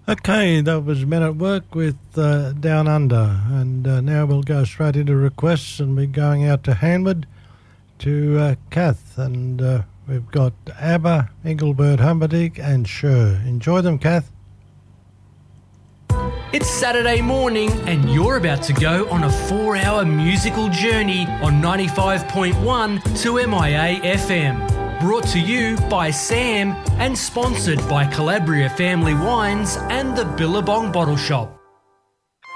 Okay, that was Men at Work with Down Under, and now we'll go straight into requests and we're going out to Hanwood to Kath, and we've got ABBA, Engelbert Humperdinck and Cher. Enjoy them, Kath. It's Saturday morning and you're about to go on a 4-hour musical journey on 95.1 to MIA FM. Brought to you by Sam and sponsored by Calabria Family Wines and the Billabong Bottle Shop.